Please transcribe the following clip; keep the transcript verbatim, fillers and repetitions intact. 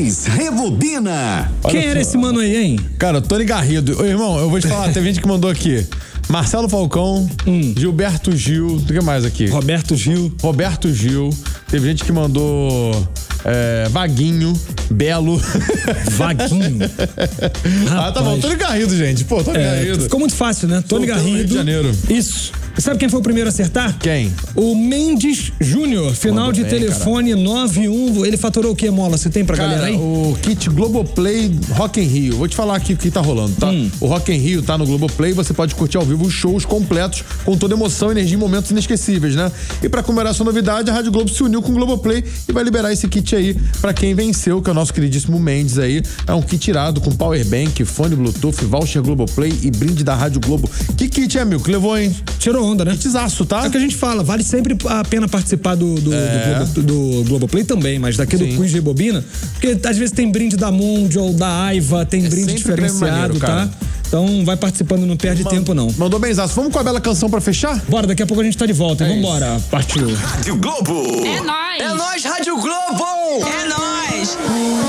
Mais Rebobina. Quem era esse mano aí, hein? Cara, Tony Garrido. Ô, irmão, eu vou te falar, teve gente que mandou aqui. Marcelo Falcão, hum. Gilberto Gil, o que mais aqui? Roberto Gil. Roberto Gil. Teve gente que mandou é, Vaguinho, Belo. Vaguinho? Ah, tá bom. Tony Garrido, gente. Pô, Tony é, Garrido. Ficou muito fácil, né? Tony Garrido. Rio de Janeiro. Isso. Sabe quem foi o primeiro a acertar? Quem? O Mendes Júnior, final Mandou de bem, telefone cara. nove um. Ele faturou o que, Mola? Você tem pra cara, galera aí? O kit Globoplay Rock in Rio. Vou te falar aqui o que tá rolando, tá? Hum. O Rock in Rio tá no Globoplay, você pode curtir ao vivo os shows completos com toda emoção, energia e momentos inesquecíveis, né? E pra comemorar essa novidade, a Rádio Globo se uniu com o Globoplay e vai liberar esse kit aí pra quem venceu, que é o nosso queridíssimo Mendes aí. É um kit irado com powerbank, fone Bluetooth, voucher Globoplay e brinde da Rádio Globo. Que kit é, amigo? Que levou, hein? Tirou onda, né? Kitzaço, tá? É o que a gente fala, vale sempre a pena participar do, do, é. do, do, do Globoplay também, mas daquele do Quiz de Rebobina, porque às vezes tem brinde da Mundial, da Aiva, tem é brinde diferenciado, maneiro, tá? Então vai participando, não perde Man, tempo não. Mandou benzaço. Vamos com a bela canção pra fechar? Bora, daqui a pouco a gente tá de volta. É Vambora, partiu. Rádio Globo. É nóis. É nóis, Rádio Globo. É nóis.